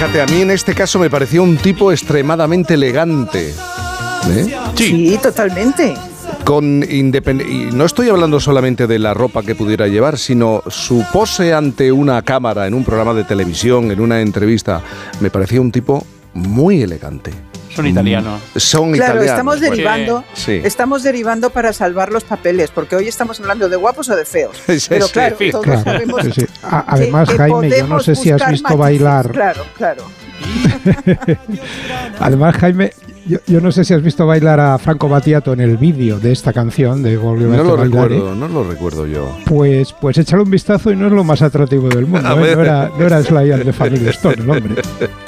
Fíjate, a mí en este caso me pareció un tipo extremadamente elegante. Sí, totalmente. Y no estoy hablando solamente de la ropa que pudiera llevar, sino su pose ante una cámara, en un programa de televisión, en una entrevista. Me parecía un tipo muy elegante. Son italianos. Claro, italianos. estamos derivando para salvar los papeles, porque hoy estamos hablando de guapos o de feos. Pero claro, todos sabemos sí. Además, que Jaime, yo no sé si has visto bailar. Claro. Además, Jaime, yo no sé si has visto bailar a Franco Battiato en el vídeo de esta canción de Volver a bailar. No lo recuerdo yo. Pues échale un vistazo y no es lo más atractivo del mundo. No era Sly and the Family Stone, el hombre.